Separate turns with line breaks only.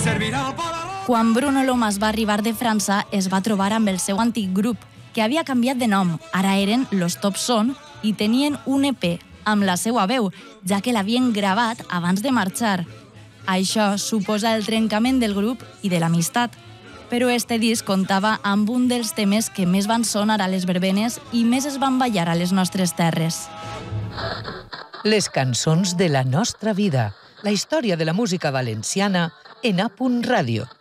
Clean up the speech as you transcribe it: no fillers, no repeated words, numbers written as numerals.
Quan Bruno Lomas va arribar de França, es va trobar amb el seu antic grup, que havia canviat de nom. Ara eren Los Top Son i tenien un EP amb la seva veu, ja que l'havien gravat abans de marxar. Això suposa el trencament del grup i de l'amistat. Però este disc comptava amb un dels temes que més van sonar a les verbenes i més es van ballar a les nostres terres.
Les cançons de la nostra vida. La història de la música valenciana en A.Radio.